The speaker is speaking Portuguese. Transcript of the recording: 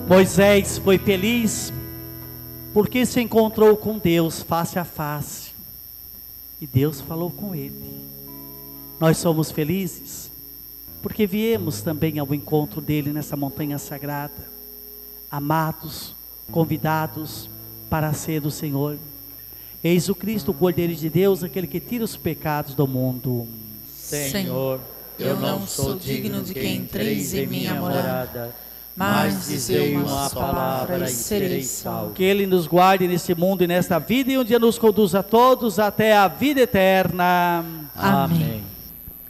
Moisés foi feliz porque se encontrou com Deus face a face e Deus falou com ele. Nós somos felizes porque viemos também ao encontro dele nessa montanha sagrada, amados, convidados para ser do Senhor. Eis o Cristo, o Cordeiro de Deus, aquele que tira os pecados do mundo. Senhor, eu não sou digno de que entreis em minha morada, mas dizei uma palavra e serei salvo. Que Ele nos guarde nesse mundo e nesta vida, e um dia nos conduza a todos até a vida eterna. Amém.